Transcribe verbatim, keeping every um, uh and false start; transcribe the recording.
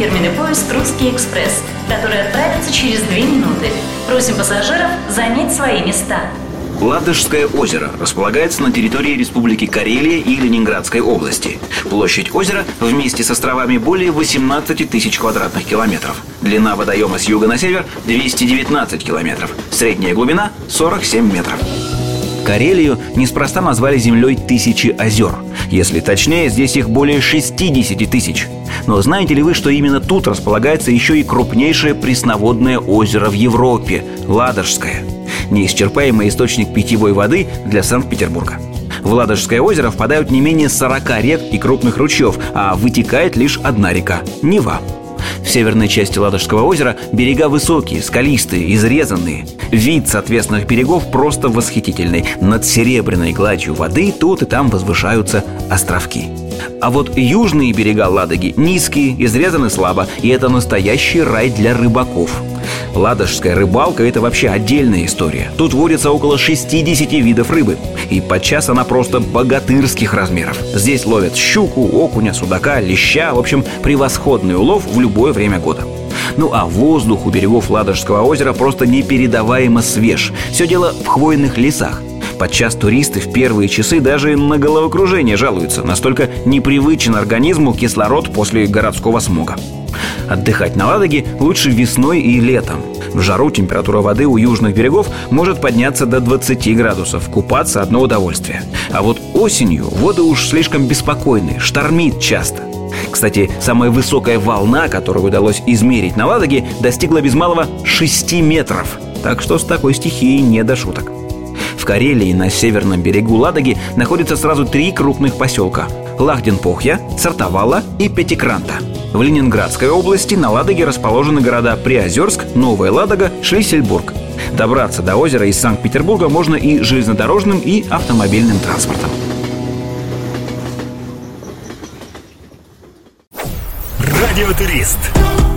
фирменный поезд «Русский экспресс», который отправится через две минуты. Просим пассажиров занять свои места. Ладожское озеро располагается на территории Республики Карелия и Ленинградской области. Площадь озера вместе с островами более восемнадцати тысяч квадратных километров. Длина водоема с юга на север двести девятнадцать километров. Средняя глубина сорок семь метров. Карелию неспроста назвали землей тысячи озер. Если точнее, здесь их более шестидесяти тысяч. Но знаете ли вы, что именно тут располагается еще и крупнейшее пресноводное озеро в Европе – Ладожское? Неисчерпаемый источник питьевой воды для Санкт-Петербурга. В Ладожское озеро впадают не менее сорока рек и крупных ручьев, а вытекает лишь одна река – Нева. В северной части Ладожского озера берега высокие, скалистые, изрезанные. Вид с отвесных берегов просто восхитительный. Над серебряной гладью воды тут и там возвышаются островки. А вот южные берега Ладоги низкие, изрезаны слабо, и это настоящий рай для рыбаков. Ладожская рыбалка – это вообще отдельная история. Тут водится около шестидесяти видов рыбы. И подчас она просто богатырских размеров. Здесь ловят щуку, окуня, судака, леща. В общем, превосходный улов в любое время года. Ну а воздух у берегов Ладожского озера просто непередаваемо свеж. Все дело в хвойных лесах. Подчас туристы в первые часы даже на головокружение жалуются. Настолько непривычен организму кислород после городского смога. Отдыхать на Ладоге лучше весной и летом. В жару температура воды у южных берегов может подняться до двадцати градусов. Купаться – одно удовольствие. А вот осенью воды уж слишком беспокойные, штормит часто. Кстати, самая высокая волна, которую удалось измерить на Ладоге, достигла без малого шести метров. Так что с такой стихией не до шуток. В Карелии на северном берегу Ладоги находятся сразу три крупных поселка – Лахденпохья, Сартовала и Пятикранта. В Ленинградской области на Ладоге расположены города Приозерск, Новая Ладога, Шлиссельбург. Добраться до озера из Санкт-Петербурга можно и железнодорожным, и автомобильным транспортом. Радиотурист.